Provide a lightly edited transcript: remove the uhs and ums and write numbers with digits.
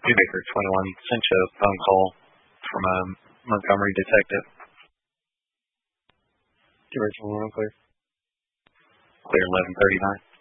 Baker 21 sent you a phone call from a Montgomery detective. Direction 1 clear. Clear 1139.